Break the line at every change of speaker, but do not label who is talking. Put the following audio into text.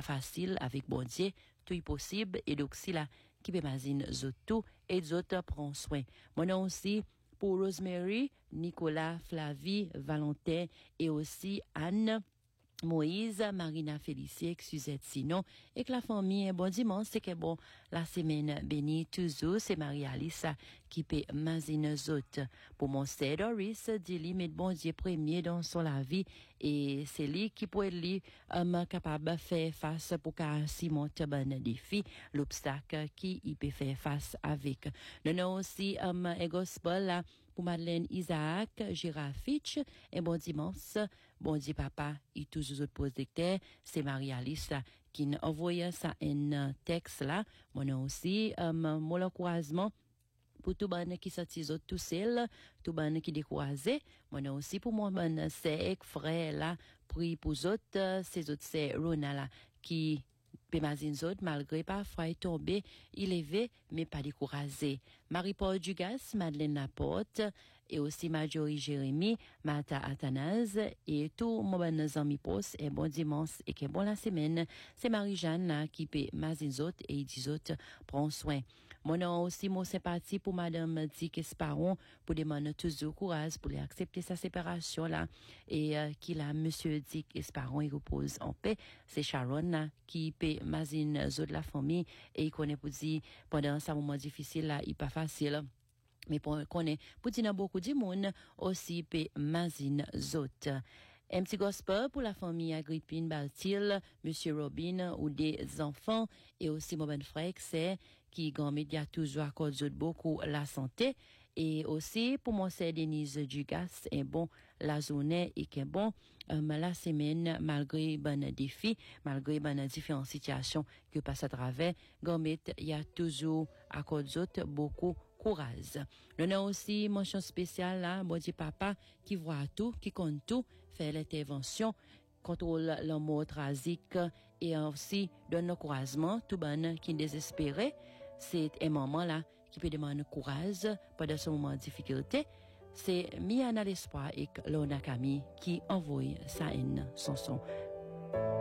facile avec bon Dieu, tout est possible, et donc si là, qui peut mazine tout, et autres prend soin. Mon nom aussi, pour Rosemary, Nicolas, Flavie, Valentin, et aussi Anne, Moïse, Marina Félicie, Suzette Sinon, et que la famille, bon dimanche, c'est que bon, la semaine bénie, toujours, c'est Marie-Alice qui peut mazine zot. Pour mon sœur Doris, dit-lui, mais bon Dieu premier dans son la vie, et c'est lui qui peut être capable de faire face pour qu'à Simon bon défi, l'obstacle qui il peut faire face avec. Nous avons aussi, un gospel là, pour Madeleine Isaac, Gérard Fitch, et bon dimanche, bon Dieu papa, et tous les autres producteurs, c'est Marie-Alice qui nous envoie ça un texte là. Mon nom aussi, mon encouragement pour tout le monde qui sortit tout seul, tout le monde qui découragé. Mon nom aussi pour moi, c'est frère là, pris pour autres, ces autres c'est Rona là, qui Pémazine Zod, malgré parfois tombé, il élevé, mais pas découragé. Marie-Paul Dugas, Madeleine Laporte, et aussi Marjorie Jérémy, Martha Athanase, et tout mon bon ami poste, et bon dimanche, et que bon la semaine. C'est Marie-Jeanne, qui paie Mazine Zod, et il dit Zod, prends soin. Mon nom aussi, mon sympathie pour Madame Dick Esparon, pour demander toujours courage, pour les accepter sa séparation là, et qu'il a Monsieur Dick Esparon, il repose en paix. C'est Sharon, là, qui paie Mazine Zod la famille, et il connaît pour dire, pendant ce moment difficile là, il pas facile. Mais pour connaît, pour dire beaucoup de monde, aussi paie Mazine Zod. Un petit gospel pour la famille Agrippine Baltil, Monsieur Robin ou des enfants, et aussi mon ben frère c'est qui grand média toujours accorde beaucoup la santé, et aussi pour mon sœur Denise Dugas, et bon la journée et que bon la semaine malgré bon défi, malgré bon différentes situations que passe à travers, grand il y a toujours accorde beaucoup courage. Nous avons aussi mention spéciale là, bon Dieu papa qui voit tout, qui compte tout, fait l'intervention, contrôle l'amour tragique, et aussi donne encouragement tout bon qui est désespéré. C'est un moment là qui peut demander courage pendant ce moment de difficulté. C'est Miana l'espoir et Lona Camille qui envoie sa haine son son.